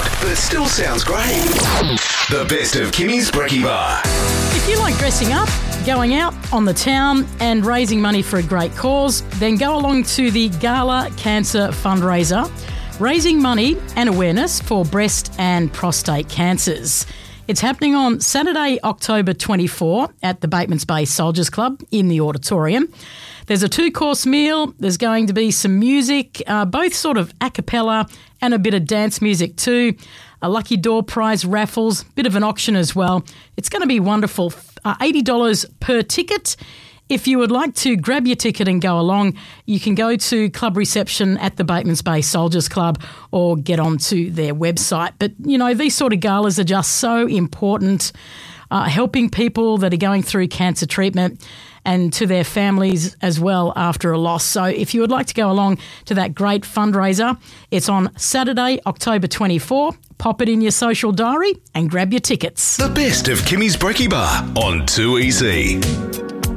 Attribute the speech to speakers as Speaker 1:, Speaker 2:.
Speaker 1: but still sounds great. The best of Kimmy's Brekkie Bar.
Speaker 2: If you like dressing up, going out on the town and raising money for a great cause, then go along to the Gala Cancer Fundraiser, raising money and awareness for breast and prostate cancers. It's happening on Saturday, October 24 at the Batemans Bay Soldiers Club in the auditorium. There's a 2-course meal. There's going to be some music, both sort of a cappella and a bit of dance music too. A lucky door prize raffles, bit of an auction as well. It's going to be wonderful. $80 per ticket. If you would like to grab your ticket and go along, you can go to club reception at the Batemans Bay Soldiers Club or get onto their website. But, you know, these sort of galas are just so important, helping people that are going through cancer treatment and to their families as well after a loss. So if you would like to go along to that great fundraiser, it's on Saturday, October 24. Pop it in your social diary and grab your tickets.
Speaker 1: The best of Kimmy's Brekkie Bar on 2EC.